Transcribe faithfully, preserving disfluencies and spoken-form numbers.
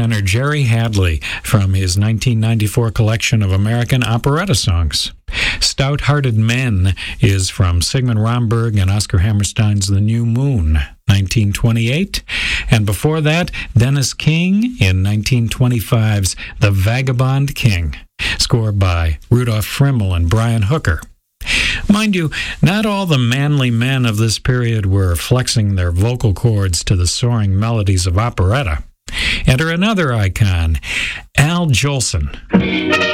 tenor Jerry Hadley from his nineteen ninety-four collection of American operetta songs. Stout-Hearted Men is from Sigmund Romberg and Oscar Hammerstein's The New Moon, nineteen twenty-eight. And before that, Dennis King in nineteen twenty-five's The Vagabond King, scored by Rudolph Frimmel and Brian Hooker. Mind you, not all the manly men of this period were flexing their vocal cords to the soaring melodies of operetta. Enter another icon, Al Jolson.